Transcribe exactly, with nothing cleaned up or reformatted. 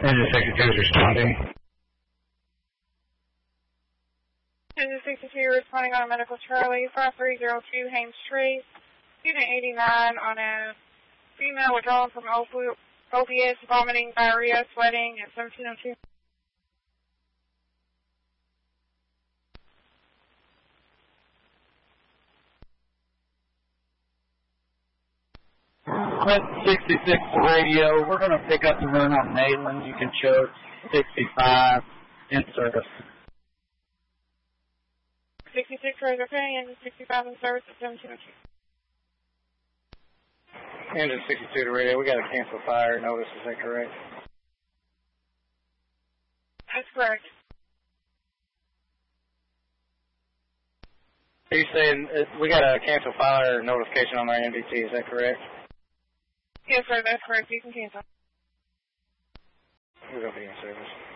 Engine sixty-two is responding. Engine sixty-two responding on Medical Charlie, five three zero two Haines Street, Unit eighty-nine on a female withdrawal from opi opiates, vomiting, diarrhea, sweating at seventeen oh two. Quint sixty-six radio, we're going to pick up the run on Nayland. You can show sixty-five in service. sixty-six radio, okay, engine sixty-five in service at seventeen oh two. Engine sixty-two to radio, we got a cancel fire notice, is that correct? That's correct. Are you saying uh, we got a cancel fire notification on our M D T, is that correct? Yes, sir, that's correct. You can cancel. We're going to be in service.